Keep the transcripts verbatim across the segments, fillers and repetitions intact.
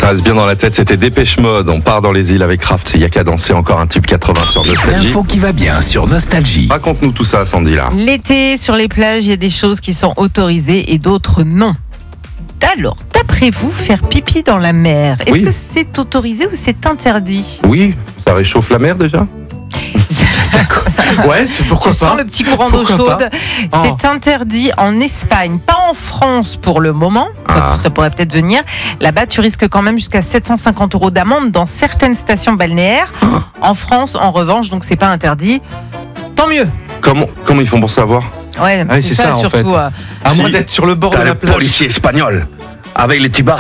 Ça reste bien dans la tête, c'était Dépêche Mode. On part dans les îles avec Raft. Il n'y a qu'à danser, encore un tube quatre-vingts sur Nostalgie. L'info qui va bien sur Nostalgie. Raconte-nous tout ça, Sandy, là. L'été, sur les plages, il y a des choses qui sont autorisées et d'autres non. Alors, d'après vous, faire pipi dans la mer, est-ce Oui. que c'est autorisé ou c'est interdit? Oui, ça réchauffe la mer déjà. Ouais, c'est pourquoi Tu pas. sens le petit courant d'eau Pourquoi chaude. pas. C'est interdit en Espagne, pas en France pour le moment. Ah. Ça pourrait peut-être venir. Là-bas, tu risques quand même jusqu'à sept cent cinquante euros d'amende dans certaines stations balnéaires. En France, en revanche, donc c'est pas interdit. Tant mieux. Comment, comment ils font pour savoir? Ouais, Ouais, c'est, c'est ça, ça, en surtout. fait. euh, À Si. moins d'être sur le bord de T'as la le plage. policier espagnol avec les tibas,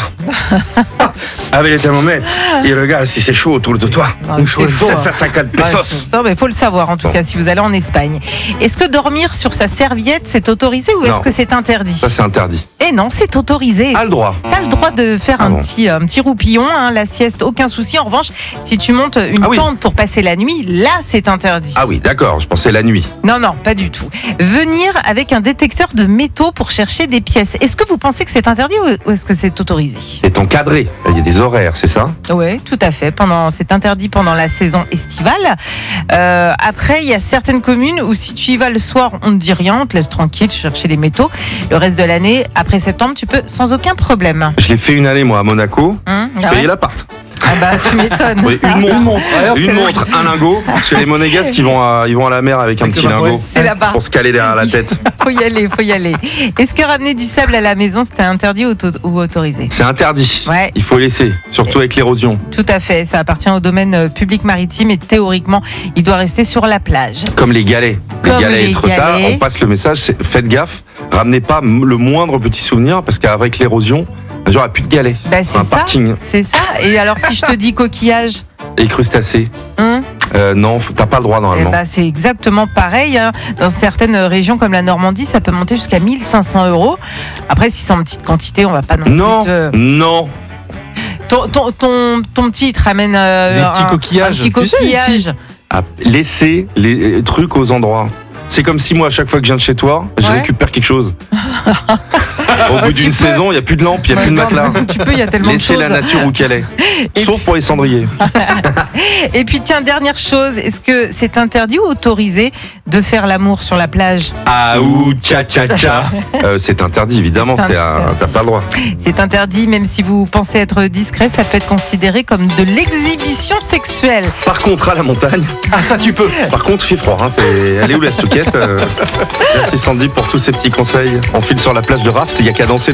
avec les thermomètres. Il regarde si c'est chaud autour de toi. Non, mais c'est faux, sept hein. cent cinquante pesos. Non, mais faut le savoir en tout Bon. cas si vous allez en Espagne. Est-ce que dormir sur sa serviette c'est autorisé ou est-ce Non. que c'est interdit? Ça, c'est interdit. Eh non, c'est autorisé. A le droit. T'as le droit de faire Ah un, bon. petit, un petit roupillon, hein, la sieste, aucun souci. En revanche, si tu montes une Ah oui. tente pour passer la nuit, là c'est interdit. Ah oui, d'accord, je pensais la nuit. Non, non, pas du tout. Venir avec un détecteur de métaux pour chercher des pièces. Est-ce que vous pensez que c'est interdit ou est-ce que c'est autorisé? C'est encadré. Il y a des horaires, c'est ça? Oui, tout à fait. Pendant, c'est interdit pendant la saison estivale. Euh, après, il y a certaines communes où si tu y vas le soir, on ne dit rien, on te laisse tranquille chercher les métaux. Le reste de l'année, après septembre, tu peux sans aucun problème. Je l'ai fait une année, moi, à Monaco. Hein ah, Payer ouais l'appart. Ah bah, tu m'étonnes. Oui, une montre. montre. Ouais, Une c'est- montre, un lingot. Parce que les monégasques, ils vont à, ils vont à la mer avec un Avec petit le lingot. lingot. C'est là-bas. Pour se caler derrière la tête. Faut y aller, faut y aller. Est-ce que ramener du sable à la maison, c'était interdit ou, auto- ou autorisé? C'est interdit. Ouais. Il faut laisser, surtout avec l'érosion. Tout à fait. Ça appartient au domaine euh, public maritime et théoriquement, il doit rester sur la plage. Comme les galets. Les Comme galets les trop tard, galets. on passe le message, c'est- faites gaffe, ramenez pas m- le moindre petit souvenir, parce qu'avec l'érosion, genre, il n'y aura plus de galets. Bah, c'est un ça. parking. C'est ça. Et alors, si je te dis coquillage, Et crustacés. hein? Euh, non, faut- t'as pas le droit Eh normalement. ben, c'est exactement pareil. Hein. Dans certaines régions comme la Normandie, ça peut monter jusqu'à mille cinq cents euros. Après, si c'est en petite quantité, on va pas non, non, plus te... non. Ton, ton, ton, ton petit, il te ramène euh, Des un, petits coquillages. un petit Tu sais, les coquillage. Ah, laissez les euh, trucs aux endroits. C'est comme si moi, à chaque fois que je viens de chez toi, je Ouais. récupère quelque chose. Au bout Tu d'une peux. saison, il n'y a plus de lampe, il n'y a Ouais, plus de non, matelas. Tu peux, il y a tellement Laissez de la choses. nature où qu'elle est. Et Sauf pour les cendriers. Et puis, tiens, dernière chose, est-ce que c'est interdit ou autorisé de faire l'amour sur la plage? Ah ou tcha tcha tcha. Euh, c'est interdit, évidemment. C'est C'est un- interdit. T'as pas le droit. C'est interdit, même si vous pensez être discret, ça peut être considéré comme de l'exhibition sexuelle. Par contre, à la montagne, Ah, ça, tu peux. par contre, il fait froid. Hein. C'est- Elle est où la stockette euh Merci Sandy pour tous ces petits conseils. On file sur la plage de Raft, il n'y a qu'à danser.